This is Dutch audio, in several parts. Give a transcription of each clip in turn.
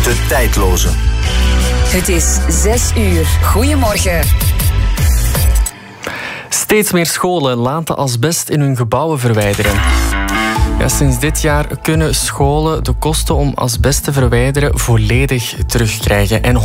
De tijdloze. Het is 6 uur. Goedemorgen. Steeds meer scholen laten asbest in hun gebouwen verwijderen. Ja, sinds dit jaar kunnen scholen de kosten om asbest te verwijderen volledig terugkrijgen. En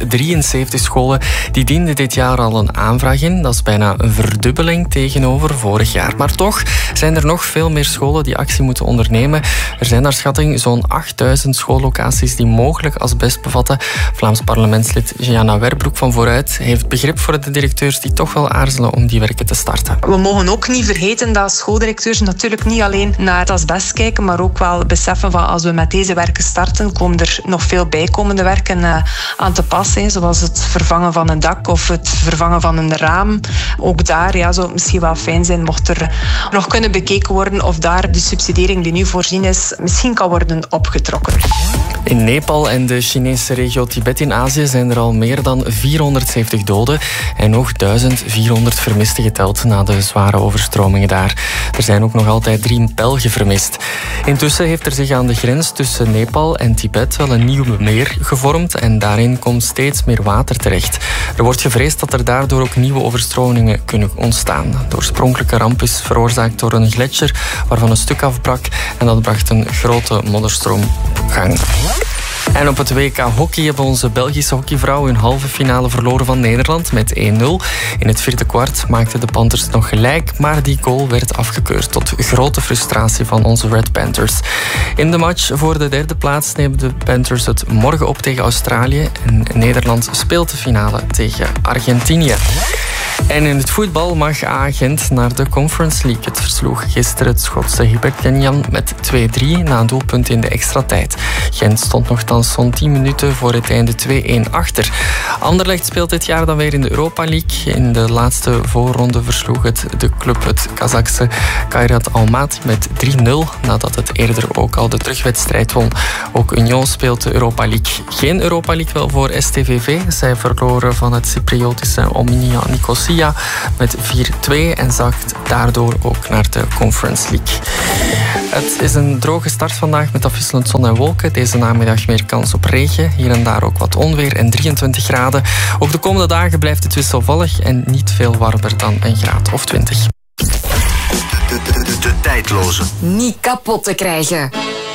173 scholen die dienden dit jaar al een aanvraag in. Dat is bijna een verdubbeling tegenover vorig jaar. Maar toch zijn er nog veel meer scholen die actie moeten ondernemen. Er zijn naar schatting zo'n 8000 schoollocaties die mogelijk asbest bevatten. Vlaams parlementslid Gianna Werbroek van Vooruit heeft begrip voor de directeurs die toch wel aarzelen om die werken te starten. We mogen ook niet vergeten dat schooldirecteurs natuurlijk niet alleen naar het asbest kijken, maar ook wel beseffen van als we met deze werken starten, komen er nog veel bijkomende werken aan te pas. Zoals het vervangen van een dak of het vervangen van een raam. Ook daar zou het misschien wel fijn zijn mocht er nog kunnen bekeken worden of daar de subsidiering die nu voorzien is misschien kan worden opgetrokken. In Nepal en de Chinese regio Tibet in Azië zijn er al meer dan 470 doden en nog 1400 vermisten geteld na de zware overstromingen daar. Er zijn ook nog altijd 3 Belgen vermist. Intussen heeft er zich aan de grens tussen Nepal en Tibet wel een nieuw meer gevormd en daarin komt steeds meer water terecht. Er wordt gevreesd dat er daardoor ook nieuwe overstromingen kunnen ontstaan. De oorspronkelijke ramp is veroorzaakt door een gletsjer waarvan een stuk afbrak en dat bracht een grote modderstroom op gang. En op het WK hockey hebben onze Belgische hockeyvrouwen hun halve finale verloren van Nederland met 1-0. In het vierde kwart maakten de Panthers nog gelijk, maar die goal werd afgekeurd tot grote frustratie van onze Red Panthers. In de match voor de derde plaats nemen de Panthers het morgen op tegen Australië en Nederland speelt de finale tegen Argentinië. En in het voetbal mag A-Gent naar de Conference League. Het versloeg gisteren het Schotse Hibernian met 2-3 na een doelpunt in de extra tijd. Gent stond nogthans zo'n 10 minuten voor het einde 2-1 achter. Anderlecht speelt dit jaar dan weer in de Europa League. In de laatste voorronde versloeg het de club het Kazachse Kairat Almaty met 3-0 nadat het eerder ook al de terugwedstrijd won. Ook Union speelt de Europa League. Geen Europa League wel voor STVV. Zij verloren van het Cypriotische Omonia Nicosia met 4-2 en zakt daardoor ook naar de Conference League. Het is een droge start vandaag met afwisselend zon en wolken. Deze namiddag meer kans op regen. Hier en daar ook wat onweer en 23 graden. Ook de komende dagen blijft het wisselvallig en niet veel warmer dan een graad of 20. De tijdloze. Niet kapot te krijgen.